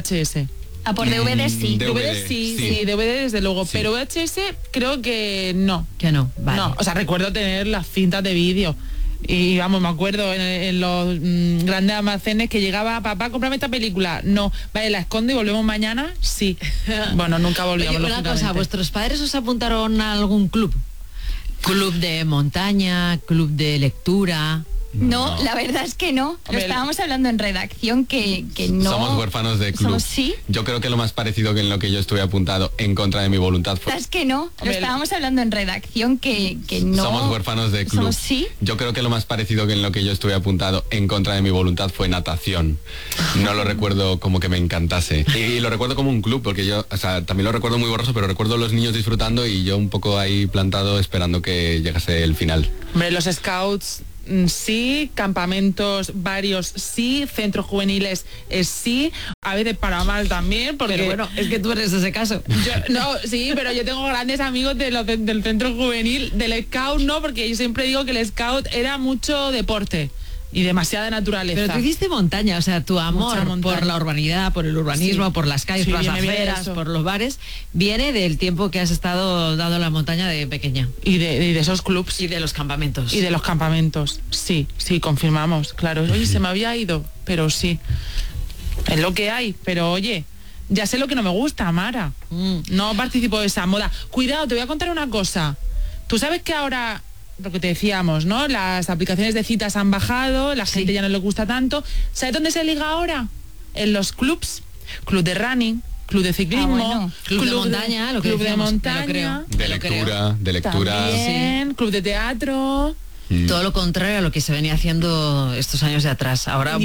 VHS. A por DVD sí. DVD sí, DVD desde luego, sí. Pero VHS creo que no. Que no, vale. No, o sea, recuerdo tener las cintas de vídeo. Y vamos, me acuerdo en los grandes almacenes que llegaba, papá, cómprame esta película. No, vale, la escondo y volvemos mañana. Sí. Bueno, nunca volvíamos. Oye, una cosa, ¿vuestros padres os apuntaron a algún club? ¿Club de montaña? ¿Club de lectura? No, la verdad es que no. Lo estábamos hablando en redacción que no. Somos huérfanos de club. ¿Sí? Yo creo que lo más parecido que en lo que yo estuve apuntado en contra de mi voluntad fue... Es que no. Lo estábamos hablando en redacción que no. Somos huérfanos de club. ¿Sí? Yo creo que lo más parecido que en lo que yo estuve apuntado en contra de mi voluntad fue natación. No lo recuerdo como que me encantase. Y lo recuerdo como un club, porque yo, o sea, también lo recuerdo muy borroso, pero recuerdo a los niños disfrutando y yo un poco ahí plantado esperando que llegase el final. Hombre, los scouts... sí, campamentos varios sí, centros juveniles sí, a veces para mal también, porque pero bueno, es que tú eres ese caso. Sí, pero yo tengo grandes amigos del centro juvenil, del scout no, porque yo siempre digo que el scout era mucho deporte y demasiada naturaleza. Pero tú hiciste montaña, o sea, tu amor por la urbanidad, por el urbanismo, sí. Por las calles, por las aceras, por los bares, viene del tiempo que has estado dando la montaña de pequeña. Y de esos clubs. Y de los campamentos. Y de los campamentos, sí, confirmamos, claro. Oye, se me había ido, pero sí. Es lo que hay, pero oye, ya sé lo que no me gusta, Mara. No participo de esa moda. Cuidado, te voy a contar una cosa. Tú sabes que ahora... lo que te decíamos, ¿no? Las aplicaciones de citas han bajado, la gente ya no le gusta tanto. ¿Sabes dónde se liga ahora? En los clubs. Club de running, club de ciclismo, club de montaña, club de montaña, de lectura, también, club de teatro. Todo lo contrario a lo que se venía haciendo estos años de atrás. Ahora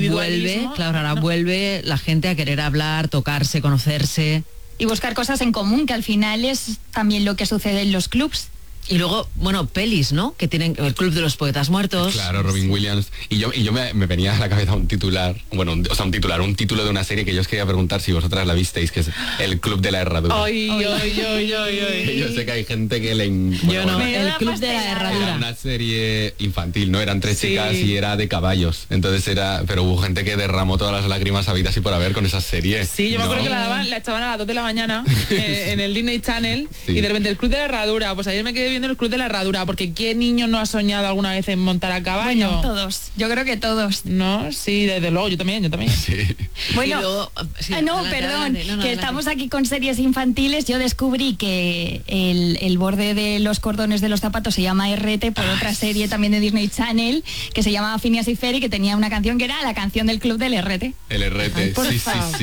vuelve la gente a querer hablar, tocarse, conocerse. Y buscar cosas en común, que al final es también lo que sucede en los clubs. Y luego, bueno, pelis, ¿no? Que tienen el Club de los Poetas Muertos. Claro, Robin Williams. Y yo me venía a la cabeza un titular, un título de una serie que yo os quería preguntar si vosotras la visteis, que es El Club de la Herradura. Ay. Yo sé que hay gente que le... Yo no, El Club de la Herradura. Era una serie infantil, ¿no? Eran 3 chicas y era de caballos. Entonces pero hubo gente que derramó todas las lágrimas habidas y por haber con esa serie. Sí, yo me acuerdo que la echaban a las 2 de la mañana en el Disney Channel y de repente El Club de la Herradura. Pues ayer me quedé viendo El Club de la Herradura, porque ¿qué niño no ha soñado alguna vez en montar a caballo? Bueno, todos, yo creo que todos. No, sí, desde luego, yo también. Sí. Bueno, luego, perdón, estamos aquí con series infantiles. Yo descubrí que el borde de los cordones de los zapatos se llama RT por otra serie también de Disney Channel que se llamaba Phineas y Ferb, que tenía una canción que era la canción del club del RT. El RT, sí.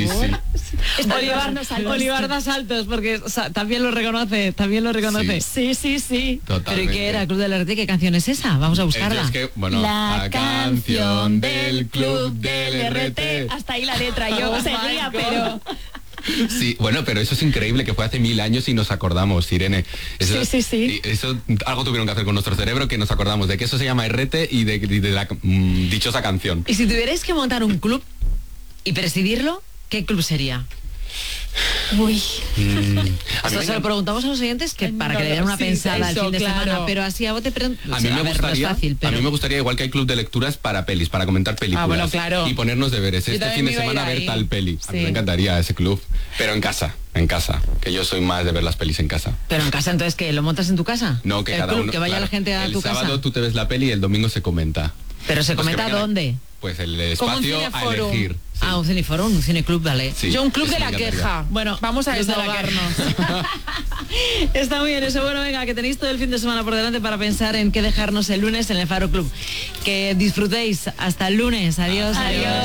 Olivar da saltos, porque también lo reconoce. Sí. Totalmente. ¿Pero y qué era el Club del RT? ¿Qué canción es esa? Vamos a buscarla. Es que, la canción del club del RT. Hasta ahí la letra, yo seguía, pero... Sí, bueno, pero eso es increíble, que fue hace 1000 años y nos acordamos, Irene. Eso, sí. Eso algo tuvieron que hacer con nuestro cerebro, que nos acordamos de que eso se llama RT y de la dichosa canción. Y si tuvierais que montar un club y presidirlo, ¿qué club sería? Uy. Esto se lo preguntamos a los oyentes para que le den una pensada al fin de semana, pero así a bote pronto. A mí me gustaría, igual que hay club de lecturas, para pelis, para comentar películas. Bueno, claro. Y ponernos deberes. Este fin de semana a ver tal peli. A mí me encantaría ese club, pero en casa, que yo soy más de ver las pelis en casa. Pero en casa, entonces, ¿qué? ¿Lo montas en tu casa? No, que el cada club, uno, que vaya la gente a tu casa. El sábado tú te ves la peli y el domingo se comenta. ¿Pero se comenta dónde? Pues el espacio a elegir. Sí. Un cineforo, un cineclub, vale. Sí, yo un club de la queja. Bueno, vamos a desahogarnos. Está muy bien eso. Bueno, venga, que tenéis todo el fin de semana por delante para pensar en qué dejarnos el lunes en el Faro Club. Que disfrutéis. Hasta el lunes. Adiós.